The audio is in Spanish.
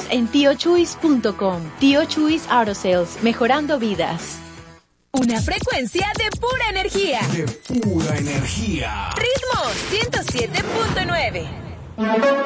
en tiochuis.com. Tío Chuis Auto Sales, mejorando vidas. Una frecuencia de pura energía. De pura energía. Ritmo 107.9.